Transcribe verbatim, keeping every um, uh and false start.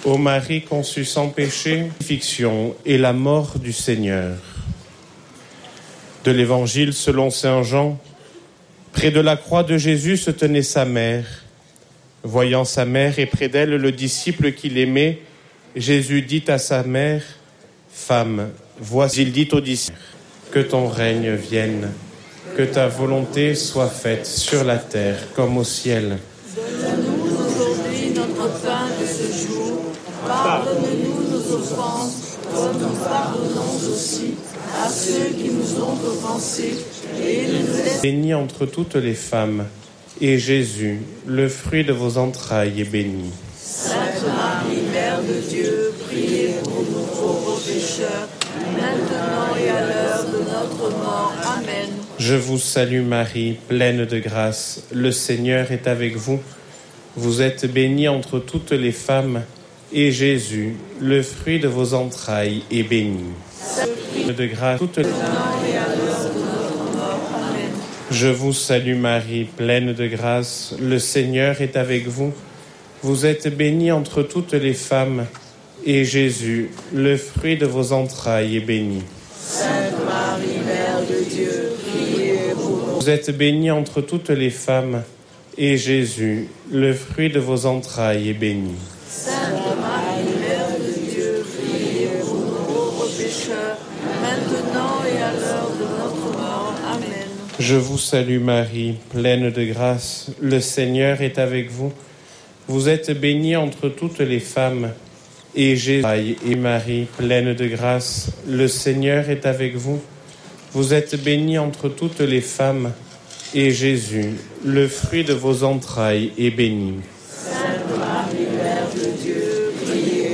Ô Marie conçue sans péché, fiction et la mort du Seigneur. De l'Évangile selon saint Jean, près de la croix de Jésus se tenait sa mère. Voyant sa mère et près d'elle le disciple qu'il aimait, Jésus dit à sa mère, « Femme, voici, il dit au disciple, que ton règne vienne, que ta volonté soit faite sur la terre comme au ciel. » Donne-nous aujourd'hui notre pain de ce jour. Pardonne-nous nos offenses, comme nous pardonnons aussi à ceux qui nous ont offensés. Et ne nous laisse... Bénie entre toutes les femmes, et Jésus, le fruit de vos entrailles, est béni. Sainte Marie, Mère de Dieu, priez pour nous pauvres pécheurs, maintenant et à l'heure de notre mort. Amen. Je vous salue Marie, pleine de grâce, le Seigneur est avec vous. Vous êtes bénie entre toutes les femmes, et Jésus, le fruit de vos entrailles, est béni. De grâce, toutes les... Je vous salue Marie, pleine de grâce, le Seigneur est avec vous. Vous êtes bénie entre toutes les femmes, et Jésus, le fruit de vos entrailles, est béni. Sainte Marie, Mère de Dieu, priez pour nous. Vous êtes bénie entre toutes les femmes, et Jésus, le fruit de vos entrailles, est béni. Sainte Marie, Mère de Dieu, priez pour nous pauvres pécheurs, maintenant et à l'heure de notre mort. Amen. Je vous salue Marie, pleine de grâce, le Seigneur est avec vous. Vous êtes bénie entre toutes les femmes, et Jésus, et Marie, pleine de grâce, le Seigneur est avec vous. Vous êtes bénie entre toutes les femmes, et Jésus, le fruit de vos entrailles, est béni. Sainte Marie, Mère de Dieu, priez